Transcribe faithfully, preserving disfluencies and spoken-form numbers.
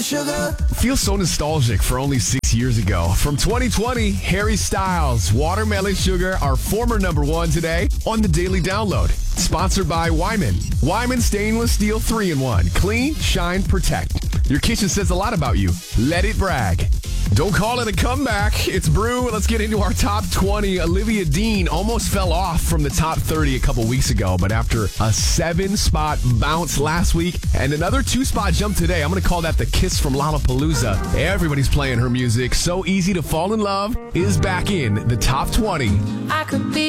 sugar. Feels so nostalgic for only six years ago. From twenty twenty, Harry Styles, Watermelon Sugar, our former number one today on the Daily Download. Sponsored by Wyman. Wyman Stainless Steel three in one. Clean, shine, protect. Your kitchen says a lot about you. Let it brag. Don't call it a comeback. It's Brew. Let's get into our top twenty. Olivia Dean almost fell off from the top thirty a couple weeks ago, but after a seven-spot bounce last week and another two-spot jump today, I'm going to call that the kiss from Lollapalooza. Everybody's playing her music. So Easy to Fall in Love is back in the top twenty. I could be